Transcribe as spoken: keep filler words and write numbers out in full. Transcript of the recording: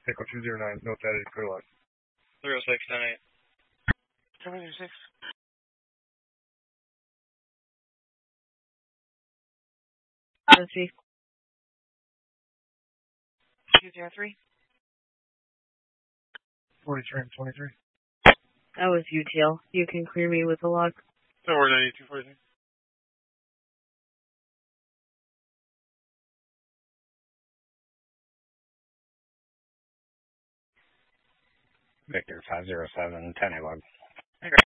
Echo two zero nine, note that is clear line. zero six nine eight. seven zero six. Let's see. two zero three. forty-three and twenty-three. That was U T L. You can clear me with the log. Tower ninety-two forty-three. Victor five zero seven, ten A log.